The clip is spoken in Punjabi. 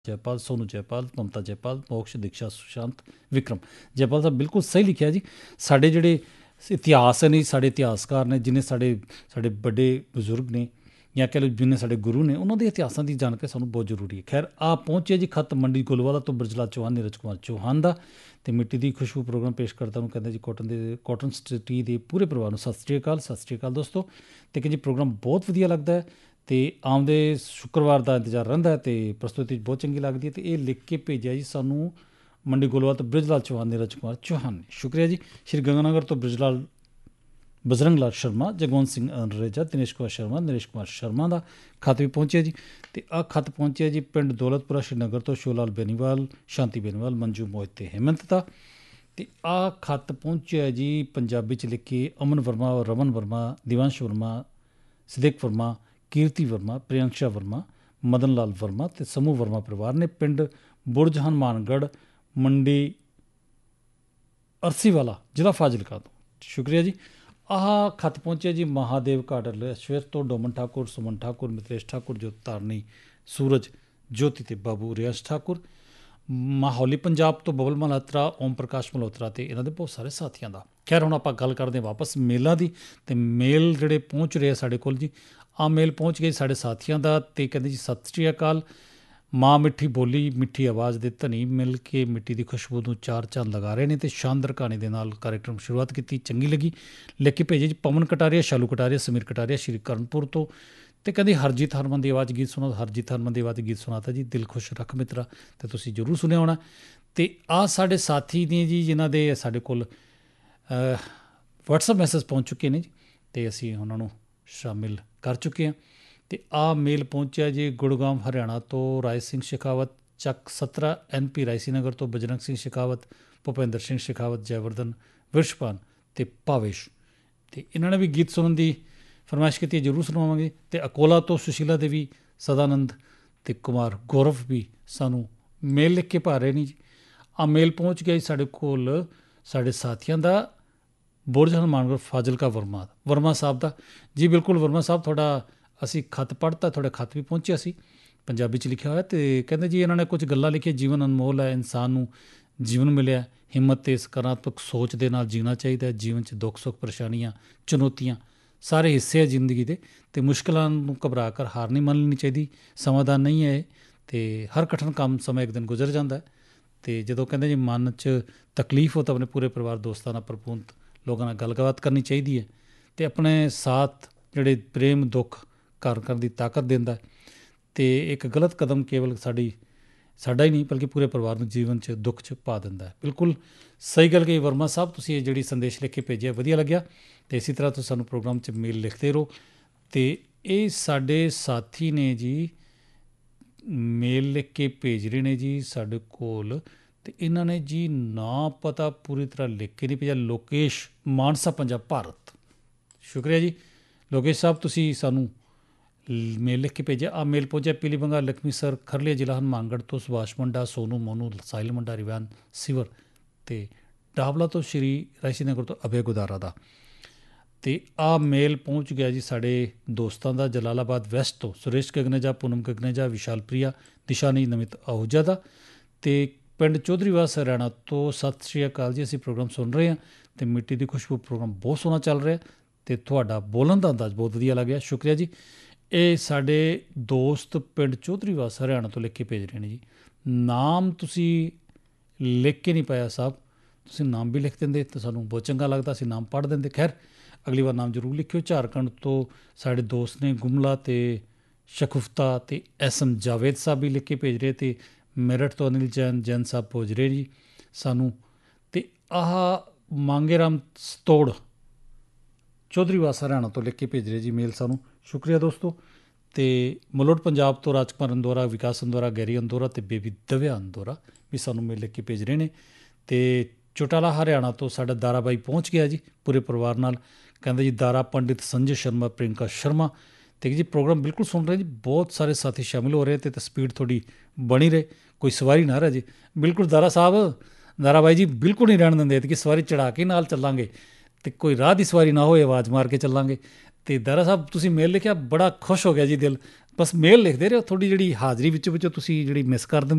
जयपाल, सोनू जयपाल, ममता जयपाल, मोक्ष, दीक्षा, सुशांत, विक्रम जयपाल साहब बिल्कुल सही लिखिਆ जी। ਸਾਡੇ ਜਿਹੜੇ ਇਤਿਹਾਸ ਨੇ, ਸਾਡੇ ਇਤਿਹਾਸਕਾਰ ਨੇ, ਜਿਨੇ ਸਾਡੇ ਵੱਡੇ ਬਜ਼ੁਰਗ ਨੇ ਜਾਂ ਕਹਿ ਲਓ ਜਿੰਨੇ ਸਾਡੇ ਗੁਰੂ ਨੇ, ਉਹਨਾਂ ਦੇ ਇਤਿਹਾਸਾਂ ਦੀ ਜਾਣਕਾਰੀ ਸਾਨੂੰ ਬਹੁਤ ਜ਼ਰੂਰੀ ਹੈ। ਖੈਰ ਆ ਪਹੁੰਚਿਆ ਜੀ ਖੱਤ ਮੰਡੀ ਗੋਲਵਾਲਾ ਤੋਂ ਬਰਜਲਾਲ ਚੌਹਾਨ, ਨੀਰਜ ਕੁਮਾਰ ਚੌਹਾਨ ਦਾ। ਅਤੇ ਮਿੱਟੀ ਦੀ ਖੁਸ਼ਬੂ ਪ੍ਰੋਗਰਾਮ ਪੇਸ਼ ਕਰਤਾ ਨੂੰ ਕਹਿੰਦੇ ਜੀ ਕਾਟਨ ਸਿਟੀ ਦੇ ਪੂਰੇ ਪਰਿਵਾਰ ਨੂੰ ਸਤਿ ਸ਼੍ਰੀ ਅਕਾਲ। ਸਤਿ ਸ਼੍ਰੀ ਅਕਾਲ ਦੋਸਤੋ। ਅਤੇ ਕਿ ਜੀ ਪ੍ਰੋਗਰਾਮ ਬਹੁਤ ਵਧੀਆ ਲੱਗਦਾ ਹੈ ਅਤੇ ਆਉਂਦੇ ਸ਼ੁੱਕਰਵਾਰ ਦਾ ਇੰਤਜ਼ਾਰ ਰਹਿੰਦਾ ਹੈ ਅਤੇ ਪ੍ਰਸਤੁਤੀ ਬਹੁਤ ਚੰਗੀ ਲੱਗਦੀ ਹੈ। ਅਤੇ ਇਹ ਲਿਖ ਕੇ ਭੇਜਿਆ ਜੀ ਸਾਨੂੰ ਮੰਡੀ ਗੋਲਵਾਲ ਤੋਂ ਬ੍ਰਿਜਲਾਲ ਚੌਹਾਨ, ਨੀਰਜ ਕੁਮਾਰ ਚੌਹਾਨ ਨੇ। ਸ਼ੁਕਰੀਆ ਜੀ। ਸ਼੍ਰੀ ਗੰਗਾਨਗਰ ਤੋਂ ਬਜਰੰਗ ਲਾਲ ਸ਼ਰਮਾ, ਜਗਵੰਤ ਸਿੰਘ ਅਨਰੇਜਾ, ਦਿਨੇਸ਼ ਕੁਮਾਰ ਸ਼ਰਮਾ, ਨਰੇਸ਼ ਕੁਮਾਰ ਸ਼ਰਮਾ ਦਾ ਖੱਤ ਵੀ ਪਹੁੰਚਿਆ ਜੀ। ਅਤੇ ਆਹ ਖੱਤ ਪਹੁੰਚਿਆ ਜੀ ਪਿੰਡ ਦੌਲਤਪੁਰਾ ਸ਼੍ਰੀਨਗਰ ਤੋਂ ਸ਼ੋਲਾਲ ਬੇਨੀਵਾਲ, ਸ਼ਾਂਤੀ ਬੇਨੀਵਾਲ, ਮੰਜੂ ਮੋਹਿਤ ਅਤੇ ਹੇਮੰਤ ਦਾ। ਅਤੇ ਆਹ ਖੱਤ ਪਹੁੰਚਿਆ ਜੀ ਪੰਜਾਬੀ 'ਚ ਲਿਖ ਕੇ ਅਮਨ ਵਰਮਾ, ਰਮਨ ਵਰਮਾ, ਦਿਵਾਂਸ਼ ਵਰਮਾ, ਸਿਦਕ ਵਰਮਾ, ਕੀਰਤੀ ਵਰਮਾ, ਪ੍ਰਿਯੰਕਸ਼ਾ ਵਰਮਾ, ਮਦਨ ਲਾਲ ਵਰਮਾ ਅਤੇ ਸਮੂਹ ਵਰਮਾ ਪਰਿਵਾਰ ਨੇ ਪਿੰਡ ਬੁਰਜ ਹਨੂੰਮਾਨਗੜ੍ਹ, ਮੰਡੀ ਅਰਸੀਵਾਲਾ, ਜ਼ਿਲ੍ਹਾ ਫਾਜ਼ਿਲਕਾ ਤੋਂ। ਸ਼ੁਕਰੀਆ ਜੀ। ਆਹ ਖੱਤ ਪਹੁੰਚਿਆ ਜੀ ਮਹਾਦੇਵ ਘਾਟ ਸ਼ਵੇਰ ਤੋਂ ਡੋਮਨ ਠਾਕੁਰ, ਸੁਮਨ ਠਾਕੁਰ, ਮਿਤਰੇਸ਼ ਠਾਕੁਰ, ਜੋਤ ਧਾਰਨੀ, ਸੂਰਜ ਜੋਤੀ ਅਤੇ ਬਾਬੂ ਰਿਆਸ ਠਾਕੁਰ। ਮਾਹੌਲੀ ਪੰਜਾਬ ਤੋਂ ਬਬਲ ਮਲਹੋਤਰਾ, ਓਮ ਪ੍ਰਕਾਸ਼ ਮਲਹੋਤਰਾ ਅਤੇ ਇਹਨਾਂ ਦੇ ਬਹੁਤ ਸਾਰੇ ਸਾਥੀਆਂ ਦਾ। ਖੈਰ ਹੁਣ ਆਪਾਂ ਗੱਲ ਕਰਦੇ ਹਾਂ ਵਾਪਸ ਮੇਲਾਂ ਦੀ। ਅਤੇ ਮੇਲ ਜਿਹੜੇ ਪਹੁੰਚ ਰਹੇ ਆ ਸਾਡੇ ਕੋਲ ਜੀ, ਆਹ ਮੇਲ ਪਹੁੰਚ ਗਏ ਸਾਡੇ ਸਾਥੀਆਂ ਦਾ। ਅਤੇ ਕਹਿੰਦੇ ਜੀ ਸਤਿ ਸ਼੍ਰੀ ਅਕਾਲ। ਮਾਂ ਮਿੱਠੀ ਬੋਲੀ, ਮਿੱਠੀ ਆਵਾਜ਼ ਦੇ ਧਨੀ ਮਿਲ ਕੇ ਮਿੱਟੀ ਦੀ ਖੁਸ਼ਬੂ ਨੂੰ ਚਾਰ ਚੰਦ ਲਗਾ ਰਹੇ ਨੇ ਅਤੇ ਸ਼ਾਨਦਾਰ ਕਹਾਣੀ ਦੇ ਨਾਲ ਕਾਰਿਕ੍ਰਮ ਸ਼ੁਰੂਆਤ ਕੀਤੀ, ਚੰਗੀ ਲੱਗੀ। ਲਿਖ ਕੇ ਭੇਜੇ ਜੀ ਪਵਨ ਕਟਾਰੀਆ, ਸ਼ਾਲੂ ਕਟਾਰੀਆ, ਸਮੀਰ ਕਟਾਰੀਆ, ਸ਼੍ਰੀ ਕਰਨਪੁਰ ਤੋਂ। ਅਤੇ ਕਹਿੰਦੇ ਹਰਜੀਤ ਹਰਮਨ ਦੀ ਆਵਾਜ਼ ਗੀਤ ਸੁਣਾ, ਹਰਜੀਤ ਹਰਮਨ ਦੀ ਆਵਾਜ਼ ਗੀਤ ਸੁਣਾਤਾ ਜੀ, ਦਿਲ ਖੁਸ਼ ਰੱਖ ਮਿੱਤਰਾ। ਅਤੇ ਤੁਸੀਂ ਜ਼ਰੂਰ ਸੁਣਿਆ ਹੋਣਾ। ਅਤੇ ਆਹ ਸਾਡੇ ਸਾਥੀ ਨੇ ਜੀ ਜਿਨ੍ਹਾਂ ਦੇ ਸਾਡੇ ਕੋਲ ਵਟਸਐਪ ਮੈਸੇਜ ਪਹੁੰਚ ਚੁੱਕੇ ਨੇ ਜੀ, ਅਤੇ ਅਸੀਂ ਉਹਨਾਂ ਨੂੰ ਸ਼ਾਮਿਲ ਕਰ ਚੁੱਕੇ ਹਾਂ। ਅਤੇ ਆਹ ਮੇਲ ਪਹੁੰਚਿਆ ਜੀ ਗੁੜਗਾਮ ਹਰਿਆਣਾ ਤੋਂ ਰਾਏ ਸਿੰਘ ਸ਼ੇਖਾਵਤ, ਚੱਕ 17 NP ਰਾਇਸੀ ਨਗਰ ਤੋਂ ਬਜਰੰਗ ਸਿੰਘ ਸ਼ੇਖਾਵਤ, ਭੁਪਿੰਦਰ ਸਿੰਘ ਸ਼ੇਖਾਵਤ, ਜੈਵਰਧਨ, ਵਿਰਸ਼ਪਾਨ ਅਤੇ ਭਾਵੇਸ਼। ਅਤੇ ਇਹਨਾਂ ਨੇ ਵੀ ਗੀਤ ਸੁਣਨ ਦੀ ਫਰਮਾਇਸ਼ ਕੀਤੀ ਹੈ, ਜ਼ਰੂਰ ਸੁਣਾਵਾਂਗੇ। ਅਤੇ ਅਕੋਲਾ ਤੋਂ ਸੁਸ਼ੀਲਾ ਦੇਵੀ, ਸਦਾਨੰਦ ਅਤੇ ਕੁਮਾਰ ਗੌਰਵ ਵੀ ਸਾਨੂੰ ਮੇਲ ਲਿਖ ਕੇ ਪਾ ਰਹੇ ਨੇ ਜੀ। ਆਹ ਮੇਲ ਪਹੁੰਚ ਗਿਆ ਜੀ ਸਾਡੇ ਕੋਲ ਸਾਡੇ ਸਾਥੀਆਂ ਦਾ ਬੁਰਜ ਹਨੂੰਮਾਨਗੜ੍ਹ ਫਾਜ਼ਿਲਕਾ ਵਰਮਾ ਸਾਹਿਬ ਦਾ। ਜੀ ਬਿਲਕੁਲ ਵਰਮਾ ਸਾਹਿਬ, ਤੁਹਾਡਾ ਅਸੀਂ ਖੱਤ ਪੜ੍ਹਤਾ, ਤੁਹਾਡਾ ਖੱਤ ਵੀ ਪਹੁੰਚਿਆ ਸੀ ਪੰਜਾਬੀ 'ਚ ਲਿਖਿਆ ਹੋਇਆ। ਅਤੇ ਕਹਿੰਦੇ ਜੀ ਇਹਨਾਂ ਨੇ ਕੁਝ ਗੱਲਾਂ ਲਿਖੀਆਂ, ਜੀਵਨ ਅਨਮੋਲ ਹੈ, ਇਨਸਾਨ ਨੂੰ ਜੀਵਨ ਮਿਲਿਆ, ਹਿੰਮਤ ਅਤੇ ਸਕਾਰਾਤਮਕ ਸੋਚ ਦੇ ਨਾਲ ਜੀਣਾ ਚਾਹੀਦਾ। ਜੀਵਨ 'ਚ ਦੁੱਖ ਸੁੱਖ, ਪਰੇਸ਼ਾਨੀਆਂ, ਚੁਣੌਤੀਆਂ ਸਾਰੇ ਹਿੱਸੇ ਆ ਜ਼ਿੰਦਗੀ ਦੇ। ਅਤੇ ਮੁਸ਼ਕਿਲਾਂ ਨੂੰ ਘਬਰਾ ਕਰ ਹਾਰ ਨਹੀਂ ਮੰਨ ਲੈਣੀ ਚਾਹੀਦੀ, ਸਮਾਧਾਨ ਨਹੀਂ ਹੈ ਇਹ। ਅਤੇ ਹਰ ਕਠਿਨ ਕੰਮ ਸਮਾਂ ਇੱਕ ਦਿਨ ਗੁਜ਼ਰ ਜਾਂਦਾ। ਅਤੇ ਜਦੋਂ ਕਹਿੰਦੇ ਜੀ ਮਨ 'ਚ ਤਕਲੀਫ ਹੋ ਤਾਂ ਆਪਣੇ ਪੂਰੇ ਪਰਿਵਾਰ ਦੋਸਤਾਂ ਨਾਲ ਭਰਪੂਰ ਲੋਕਾਂ ਨਾਲ ਗੱਲਬਾਤ ਕਰਨੀ ਚਾਹੀਦੀ ਹੈ। ਅਤੇ ਆਪਣੇ ਸਾਥ ਜਿਹੜੇ ਪ੍ਰੇਮ ਦੁੱਖ ਘਰ ਕਰਨ ਦੀ ਤਾਕਤ ਦਿੰਦਾ। ਅਤੇ ਇੱਕ ਗਲਤ ਕਦਮ ਕੇਵਲ ਸਾਡਾ ਹੀ ਨਹੀਂ ਬਲਕਿ ਪੂਰੇ ਪਰਿਵਾਰ ਨੂੰ ਜੀਵਨ 'ਚ ਦੁੱਖ 'ਚ ਪਾ ਦਿੰਦਾ ਹੈ। ਬਿਲਕੁਲ ਸਹੀ ਗੱਲ ਕਹੀ ਵਰਮਾ ਸਾਹਿਬ, ਤੁਸੀਂ ਇਹ ਜਿਹੜੀ ਸੰਦੇਸ਼ ਲਿਖ ਕੇ ਭੇਜਿਆ ਵਧੀਆ ਲੱਗਿਆ। ਅਤੇ ਇਸੇ ਤਰ੍ਹਾਂ ਤੁਸੀਂ ਸਾਨੂੰ ਪ੍ਰੋਗਰਾਮ 'ਚ ਮੇਲ ਲਿਖਦੇ ਰਹੋ। ਅਤੇ ਇਹ ਸਾਡੇ ਸਾਥੀ ਨੇ ਜੀ ਮੇਲ ਲਿਖ ਕੇ ਭੇਜ ਰਹੇ ਨੇ ਜੀ ਸਾਡੇ ਕੋਲ। ਅਤੇ ਇਹਨਾਂ ਨੇ ਜੀ ਨਾਂ ਪਤਾ ਪੂਰੀ ਤਰ੍ਹਾਂ ਲਿਖ ਕੇ ਨਹੀਂ ਭੇਜਿਆ। ਲੋਕੇਸ਼, ਮਾਨਸਾ, ਪੰਜਾਬ, ਭਾਰਤ। ਸ਼ੁਕਰੀਆ ਜੀ ਲੋਕੇਸ਼ ਸਾਹਿਬ, ਤੁਸੀਂ ਸਾਨੂੰ ਮੇਲ ਲਿਖ ਕੇ ਭੇਜਿਆ। ਆਹ ਮੇਲ ਪਹੁੰਚਿਆ ਪੀਲੀ ਬੰਗਾਲ, ਲక్ష్ਮੀ ਸਰ, ਖਰਲੀਆ, ਜ਼ਿਲ੍ਹਾ ਹਨੂੰਮਾਨਗੜ੍ਹ ਤੋਂ ਸੁਭਾਸ਼ ਮੁੰਡਾ, ਸੋਨੂ, ਮੋਨੂ, ਸਾਹਿਲ ਮੁੰਡਾ, ਰਿਵਾਨ ਸਿਵਰ ਅਤੇ ਡਾਬਲਾ ਤੋਂ ਸ਼੍ਰੀ ਰਾਇਸੀ ਨਗਰ ਤੋਂ ਅਭੈ ਗੁਦਾਰਾ ਦਾ। ਅਤੇ ਆਹ ਮੇਲ ਪਹੁੰਚ ਗਿਆ ਜੀ ਸਾਡੇ ਦੋਸਤਾਂ ਦਾ ਜਲਾਲਾਬਾਦ ਵੈਸਟ ਤੋਂ ਸੁਰੇਸ਼ ਗਗਨੇਜਾ, ਪੂਨਮ ਗਗਨੇਜਾ, ਵਿਸ਼ਾਲ ਪ੍ਰਿਆ, ਦਿਸ਼ਾਨੀ, ਨਮਿਤ ਆਹੂਜਾ ਦਾ। ਅਤੇ ਪਿੰਡ ਚੌਧਰੀਵਾਸ ਹਰਿਆਣਾ ਤੋਂ ਸਤਿ ਸ਼੍ਰੀ ਅਕਾਲ ਜੀ, ਅਸੀਂ ਪ੍ਰੋਗਰਾਮ ਸੁਣ ਰਹੇ ਹਾਂ ਅਤੇ ਮਿੱਟੀ ਦੀ ਖੁਸ਼ਬੂ ਪ੍ਰੋਗਰਾਮ ਬਹੁਤ ਸੋਹਣਾ ਚੱਲ ਰਿਹਾ ਅਤੇ ਤੁਹਾਡਾ ਬੋਲਣ ਦਾ ਅੰਦਾਜ਼ ਬਹੁਤ ਵਧੀਆ ਲੱਗਿਆ। ਸ਼ੁਕਰੀਆ ਜੀ। ਇਹ ਸਾਡੇ ਦੋਸਤ ਪਿੰਡ ਚੌਧਰੀਵਾਸ ਹਰਿਆਣਾ ਤੋਂ ਲਿਖ ਕੇ ਭੇਜ ਰਹੇ ਨੇ ਜੀ। ਨਾਮ ਤੁਸੀਂ ਲਿਖ ਕੇ ਨਹੀਂ ਪਾਇਆ ਸਾਹਿਬ, ਤੁਸੀਂ ਨਾਮ ਵੀ ਲਿਖ ਦਿੰਦੇ ਤਾਂ ਸਾਨੂੰ ਬਹੁਤ ਚੰਗਾ ਲੱਗਦਾ, ਅਸੀਂ ਨਾਮ ਪੜ੍ਹ ਦਿੰਦੇ। ਖੈਰ ਅਗਲੀ ਵਾਰ ਨਾਮ ਜ਼ਰੂਰ ਲਿਖਿਓ। ਝਾਰਖੰਡ ਤੋਂ ਸਾਡੇ ਦੋਸਤ ਨੇ ਗੁਮਲਾ ਅਤੇ ਸ਼ਖੁਫਤਾ ਅਤੇ SM ਜਾਵੇਦ ਸਾਹਿਬ ਵੀ ਲਿਖ ਕੇ ਭੇਜ ਰਹੇ। ਅਤੇ ਮੇਰਠ ਤੋਂ ਅਨਿਲ ਜੈਨ ਸਾਹਿਬ ਭੇਜ ਰਹੇ ਜੀ ਸਾਨੂੰ। ਅਤੇ ਆਹ ਮੰਗੇ ਰਾਮ ਸਤੋੜ ਚੌਧਰੀਵਾਸ ਹਰਿਆਣਾ ਤੋਂ ਲਿਖ ਕੇ ਭੇਜ ਰਹੇ ਜੀ ਮੇਲ ਸਾਨੂੰ। ਸ਼ੁਕਰੀਆ ਦੋਸਤੋ। ਅਤੇ ਮਲੋਟ ਪੰਜਾਬ ਤੋਂ ਰਾਜਕੁਮਾਰ ਅੰਦੋਰਾ, ਵਿਕਾਸ ਅੰਦੋਰਾ, ਗੈਰੀ ਅੰਦੋਰਾ ਅਤੇ ਬੇਬੀ ਦਵਿਆ ਅੰਦੋਰਾ ਵੀ ਸਾਨੂੰ ਮੇਲ ਲਿਖ ਕੇ ਭੇਜ ਰਹੇ ਨੇ। ਅਤੇ ਚੌਟਾਲਾ ਹਰਿਆਣਾ ਤੋਂ ਸਾਡਾ ਦਾਰਾ ਬਾਈ ਪਹੁੰਚ ਗਿਆ ਜੀ ਪੂਰੇ ਪਰਿਵਾਰ ਨਾਲ। ਕਹਿੰਦੇ ਜੀ ਦਾਰਾ, ਪੰਡਿਤ ਸੰਜੇ ਸ਼ਰਮਾ, ਪ੍ਰਿਯੰਕਾ ਸ਼ਰਮਾ। ਅਤੇ ਜੀ ਪ੍ਰੋਗਰਾਮ ਬਿਲਕੁਲ ਸੁਣ ਰਹੇ ਜੀ, ਬਹੁਤ ਸਾਰੇ ਸਾਥੀ ਸ਼ਾਮਿਲ ਹੋ ਰਹੇ ਅਤੇ ਸਪੀਡ ਥੋੜ੍ਹੀ ਬਣੀ ਰਹੇ, ਕੋਈ ਸਵਾਰੀ ਨਾ ਰਹਿ ਜੇ। ਬਿਲਕੁਲ ਦਾਰਾ ਸਾਹਿਬ, ਦਾਰਾ ਬਾਈ ਜੀ ਬਿਲਕੁਲ ਨਹੀਂ ਰਹਿਣ ਦਿੰਦੇ ਕਿ ਸਵਾਰੀ ਚੜ੍ਹਾ ਕੇ ਨਾਲ ਚੱਲਾਂਗੇ ਅਤੇ ਕੋਈ ਰਾਹ ਦੀ ਸਵਾਰੀ ਨਾ ਹੋਏ, ਆਵਾਜ਼ ਮਾਰ ਕੇ ਚੱਲਾਂਗੇ। ਅਤੇ ਦਾਰਾ ਸਾਹਿਬ ਤੁਸੀਂ ਮੇਲ ਲਿਖਿਆ, ਬੜਾ ਖੁਸ਼ ਹੋ ਗਿਆ ਜੀ ਦਿਲ। ਬਸ ਮੇਲ ਲਿਖਦੇ ਰਹੋ, ਤੁਹਾਡੀ ਜਿਹੜੀ ਹਾਜ਼ਰੀ ਵਿੱਚੋਂ ਤੁਸੀਂ ਜਿਹੜੀ ਮਿਸ ਕਰ ਦਿੰਦੇ